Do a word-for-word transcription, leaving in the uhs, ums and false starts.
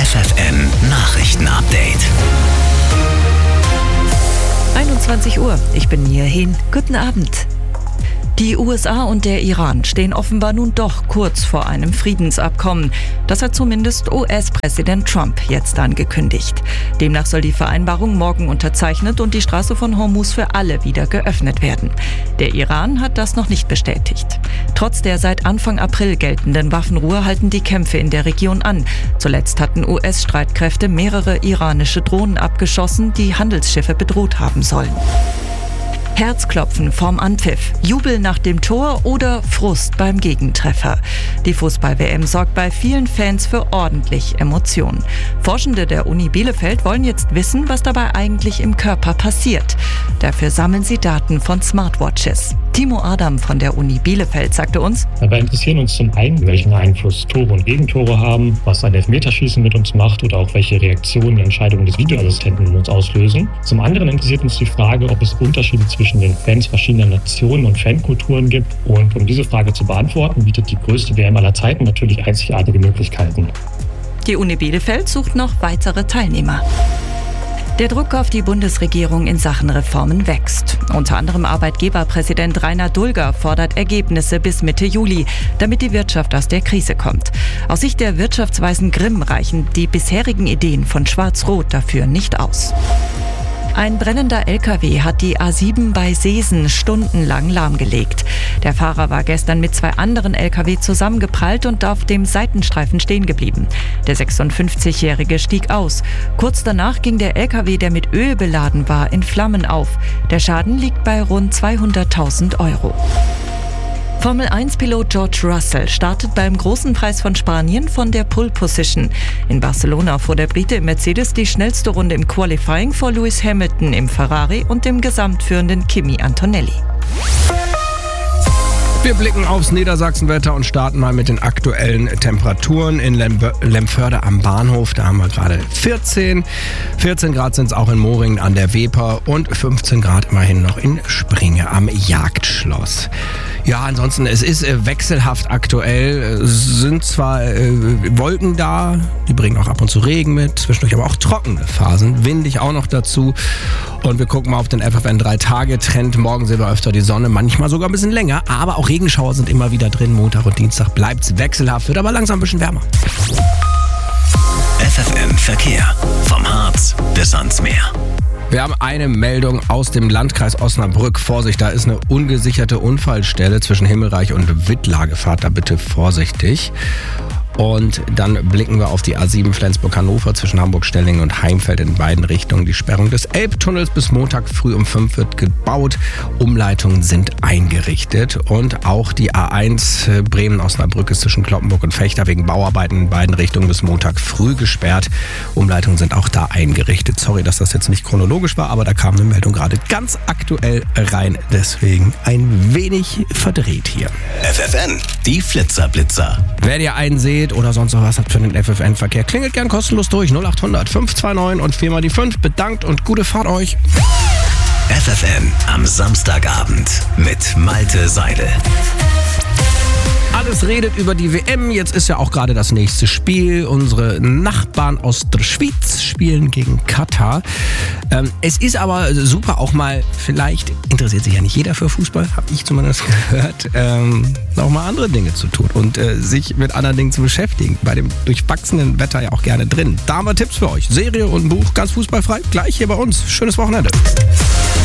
F F N Nachrichten-Update. einundzwanzig Uhr, ich bin Nia Hehn. Guten Abend. Die U S A und der Iran stehen offenbar nun doch kurz vor einem Friedensabkommen. Das hat zumindest U S-Präsident Trump jetzt angekündigt. Demnach soll die Vereinbarung morgen unterzeichnet und die Straße von Hormuz für alle wieder geöffnet werden. Der Iran hat das noch nicht bestätigt. Trotz der seit Anfang April geltenden Waffenruhe halten die Kämpfe in der Region an. Zuletzt hatten U S-Streitkräfte mehrere iranische Drohnen abgeschossen, die Handelsschiffe bedroht haben sollen. Herzklopfen vorm Anpfiff, Jubel nach dem Tor oder Frust beim Gegentreffer. Die Fußball-W M sorgt bei vielen Fans für ordentlich Emotionen. Forschende der Uni Bielefeld wollen jetzt wissen, was dabei eigentlich im Körper passiert. Dafür sammeln sie Daten von Smartwatches. Timo Adam von der Uni Bielefeld sagte uns: Dabei interessieren uns zum einen, welchen Einfluss Tore und Gegentore haben, was ein Elfmeterschießen mit uns macht oder auch welche Reaktionen die Entscheidungen des Videoassistenten in uns auslösen. Zum anderen interessiert uns die Frage, ob es Unterschiede zwischen den Fans verschiedener Nationen und Fankulturen gibt. Und um diese Frage zu beantworten, bietet die größte W M aller Zeiten natürlich einzigartige Möglichkeiten. Die Uni Bielefeld sucht noch weitere Teilnehmer. Der Druck auf die Bundesregierung in Sachen Reformen wächst. Unter anderem Arbeitgeberpräsident Rainer Dulger fordert Ergebnisse bis Mitte Juli, damit die Wirtschaft aus der Krise kommt. Aus Sicht der Wirtschaftsweisen Grimm reichen die bisherigen Ideen von Schwarz-Rot dafür nicht aus. Ein brennender L K W hat die A sieben bei Seesen stundenlang lahmgelegt. Der Fahrer war gestern mit zwei anderen L K W zusammengeprallt und auf dem Seitenstreifen stehen geblieben. Der sechsundfünfzigjährige stieg aus. Kurz danach ging der L K W, der mit Öl beladen war, in Flammen auf. Der Schaden liegt bei rund zweihunderttausend Euro. Formel eins Pilot George Russell startet beim Großen Preis von Spanien von der Pole Position. In Barcelona fuhr der Brite im Mercedes die schnellste Runde im Qualifying vor Lewis Hamilton im Ferrari und dem gesamtführenden Kimi Antonelli. Wir blicken aufs Niedersachsenwetter und starten mal mit den aktuellen Temperaturen in Lem- Lemförde am Bahnhof. Da haben wir gerade vierzehn. vierzehn Grad sind es auch in Moringen an der Weper und fünfzehn Grad immerhin noch in Springe am Jagdschloss. Ja, ansonsten, es ist äh, wechselhaft aktuell. Es sind zwar äh, Wolken da, die bringen auch ab und zu Regen mit, zwischendurch aber auch trockene Phasen, windig auch noch dazu. Und wir gucken mal auf den F F N drei Tage Trend. Morgen sehen wir öfter die Sonne, manchmal sogar ein bisschen länger, aber auch Regenschauer sind immer wieder drin. Montag und Dienstag bleibt es wechselhaft, wird aber langsam ein bisschen wärmer. F F N Verkehr. Vom Harz bis ans Meer. Wir haben eine Meldung aus dem Landkreis Osnabrück. Vorsicht, da ist eine ungesicherte Unfallstelle zwischen Himmelreich und Wittlaage. Fahrt da bitte vorsichtig. Und dann blicken wir auf die A sieben Flensburg-Hannover zwischen Hamburg-Stellingen und Heimfeld in beiden Richtungen. Die Sperrung des Elbtunnels bis Montag früh um fünf wird gebaut. Umleitungen sind eingerichtet. Und auch die A eins Bremen-Osnabrück ist zwischen Cloppenburg und Vechta wegen Bauarbeiten in beiden Richtungen bis Montag früh gesperrt. Umleitungen sind auch da eingerichtet. Sorry, dass das jetzt nicht chronologisch war, aber da kam eine Meldung gerade ganz aktuell rein. Deswegen ein wenig verdreht hier. F F N, die Flitzerblitzer. Wer ihr einen seht oder sonst noch was habt für den F F N-Verkehr, klingelt gern kostenlos durch. null acht hundert fünf zwei neun und vier mal die fünf. Bedankt und gute Fahrt euch. F F N am Samstagabend mit Malte Seidel. Alles redet über die W M. Jetzt ist ja auch gerade das nächste Spiel. Unsere Nachbarn aus der Schweiz spielen gegen Katar. Ähm, es ist aber super auch mal, vielleicht interessiert sich ja nicht jeder für Fußball, habe ich zumindest gehört, ähm, auch mal andere Dinge zu tun und äh, sich mit anderen Dingen zu beschäftigen. Bei dem durchwachsenen Wetter ja auch gerne drin. Da haben wir Tipps für euch. Serie und ein Buch, ganz fußballfrei, gleich hier bei uns. Schönes Wochenende.